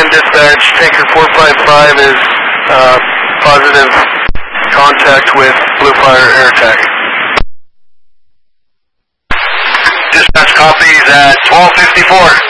dispatch. Tanker 455 is positive contact with Blue Fire air attack. Dispatch copies at 1254.